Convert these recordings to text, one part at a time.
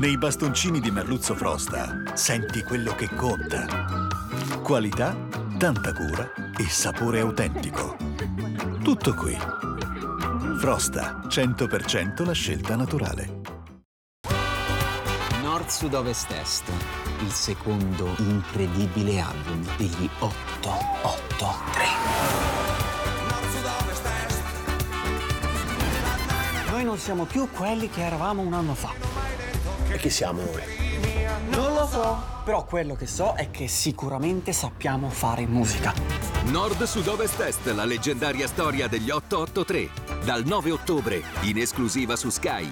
Nei bastoncini di Merluzzo Frosta senti quello che conta. Qualità, tanta cura e sapore autentico. Tutto qui. Frosta, 100% la scelta naturale. Nord, Sud, Ovest, Est. Il secondo incredibile album degli 883. Noi non siamo più quelli che eravamo un anno fa. E chi siamo noi? Non lo so. Però quello che so è che sicuramente sappiamo fare musica. Nord, Sud, Ovest, Est, la leggendaria storia degli 883. Dal 9 ottobre, in esclusiva su Sky.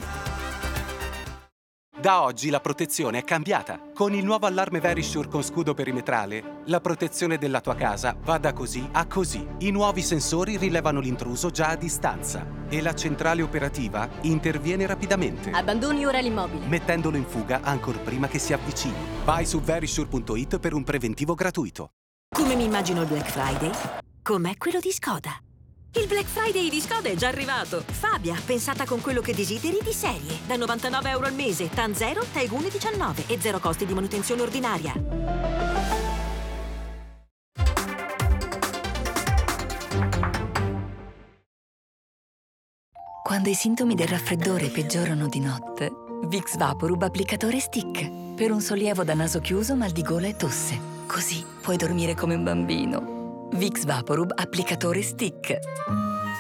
Da oggi la protezione è cambiata. Con il nuovo allarme Verisure con scudo perimetrale, la protezione della tua casa va da così a così. I nuovi sensori rilevano l'intruso già a distanza e la centrale operativa interviene rapidamente, Abbandoni ora l'immobile. mettendolo in fuga ancor prima che si avvicini. Vai su verisure.it per un preventivo gratuito. Come mi immagino il Black Friday? Com'è quello di Skoda. Il Black Friday di Skoda è già arrivato. Fabia, pensata con quello che desideri di serie. Da 99 euro al mese, TAN 0, Taigun 19 e 0 costi di manutenzione ordinaria. Quando i sintomi del raffreddore peggiorano di notte, Vicks Vaporub applicatore stick. Per un sollievo da naso chiuso, mal di gola e tosse. Così puoi dormire come un bambino. Vicks Vaporub applicatore stick.